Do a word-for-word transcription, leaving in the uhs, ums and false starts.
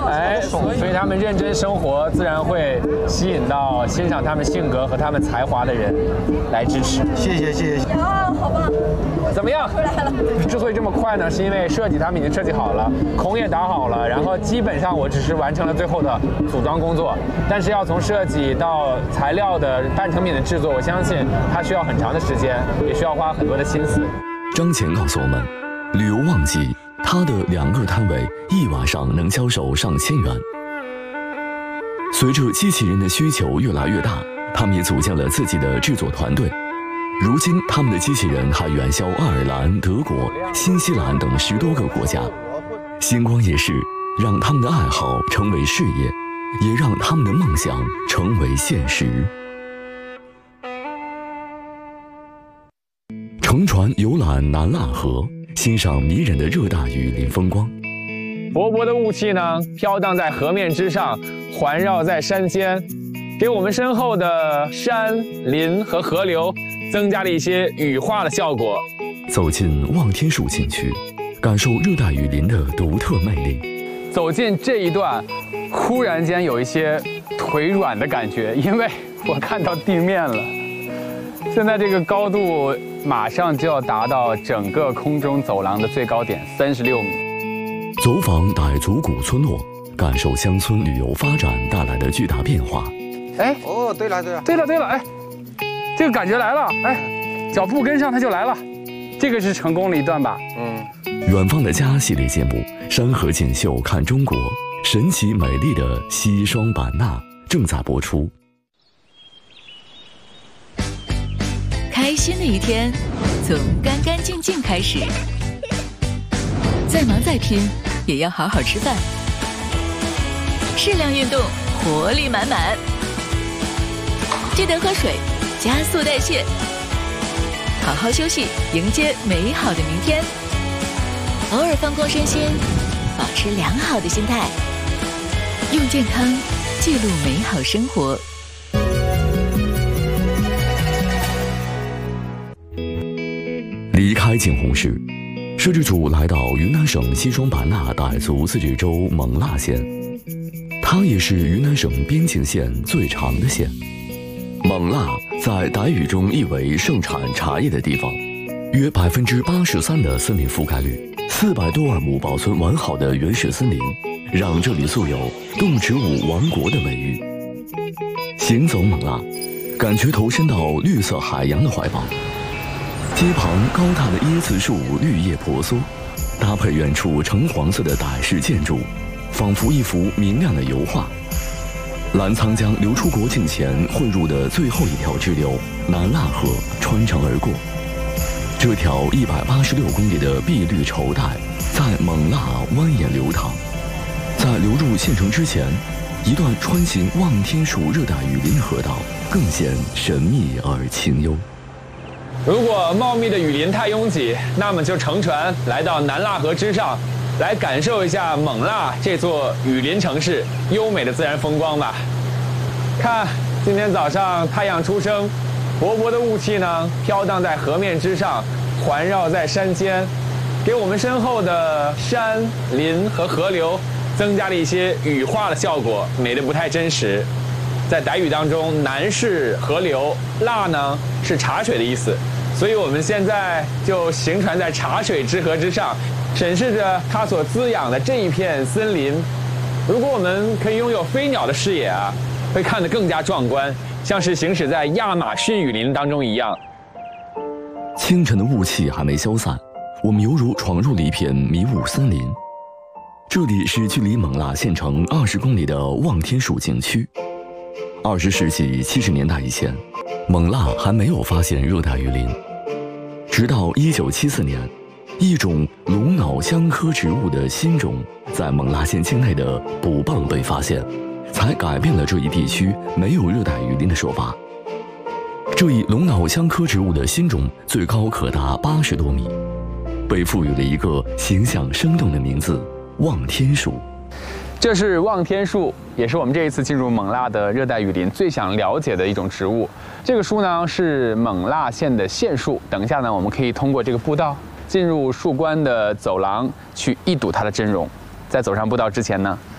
哎，所以他们认真生活，自然会吸引到欣赏他们性格和他们才华的人来支持。 谢谢谢谢。 啊，好棒！ 怎么样？ 出来了。 之所以这么快呢，是因为设计他们已经设计好了，孔也打好了，然后基本上我只是完成了最后的组装工作。但是要从设计到材料的半成品的制作，我相信它需要很长的时间，也需要花很多的心思。 张乾告诉我们，旅游旺季，他的两个摊位一晚上能销售上千元。随着机器人的需求越来越大，他们也组建了自己的制作团队。如今，他们的机器人还远销爱尔兰、德国、新西兰等十多个国家。星光夜市让他们的爱好成为事业，也让他们的梦想成为现实。乘船游览南腊河，欣赏迷人的热带雨林风光。 薄薄的雾气呢，飘荡在河面之上，环绕在山间，给我们身后的山林和河流增加了一些羽化的效果。 走进望天树景区，感受热带雨林的独特魅力。 走进这一段，忽然间有一些腿软的感觉，因为我看到地面了。现在这个高度马上就要达到整个空中走廊的最高点三十六米。 走访傣族古村落，感受乡村旅游发展带来的巨大变化。 哎， 哦，对了对了， 对了对了，哎，这个感觉来了，哎，脚步跟上它就来了，这个是成功了一段吧？ 嗯。 远方的家系列节目《山河锦绣看中国》，神奇美丽的西双版纳正在播出。 开心的一天，从干干净净开始。再忙再拼，也要好好吃饭。适量运动，活力满满。记得喝水，加速代谢。好好休息，迎接美好的明天。偶尔放空身心，保持良好的心态，用健康记录美好生活。 离开景洪市，摄制组来到云南省西双版纳傣族自治州勐腊县，它也是云南省边境线最长的县。勐腊在傣语中意为盛产茶叶的地方，约百分之八十三的森林覆盖率，四百多万亩保存完好的原始森林，让这里素有动植物王国的美誉。行走勐腊，感觉投身到绿色海洋的怀抱。街旁高大的椰子树绿叶婆娑，搭配远处橙黄色的傣式建筑，仿佛一幅明亮的油画。澜沧江流出国境前汇入的最后一条支流南腊河穿城而过，这条一百八十六公里的碧绿绸带在勐腊蜿蜒流淌。在流入县城之前，一段穿行望天树热带雨林的河道更显神秘而清幽。 如果茂密的雨林太拥挤，那么就乘船来到南腊河之上，来感受一下勐腊这座雨林城市优美的自然风光吧。看，今天早上太阳初升，薄薄的雾气呢飘荡在河面之上，环绕在山间，给我们身后的山林和河流增加了一些羽化的效果，美得不太真实。在傣语当中，南是河流，腊呢是茶水的意思，所以我们现在就行船在茶水之河之上，审视着它所滋养的这一片森林。如果我们可以拥有飞鸟的视野啊，会看得更加壮观，像是行驶在亚马逊雨林当中一样。 清晨的雾气还没消散，我们犹如闯入了一片迷雾森林。这里是距离勐腊县城二十公里的望天树景区。二十世纪七十年代以前，勐腊还没有发现热带雨林，直到一九七四年，一种龙脑香科植物的新种在勐腊县境内的卜蚌被发现，才改变了这一地区没有热带雨林的说法。这一龙脑香科植物的新种最高可达八十多米，被赋予了一个形象生动的名字——望天树。 这是望天树，也是我们这一次进入勐腊的热带雨林最想了解的一种植物。这个树呢是勐腊县的县树。等一下呢，我们可以通过这个步道进入树冠的走廊去一睹它的真容。在走上步道之前呢，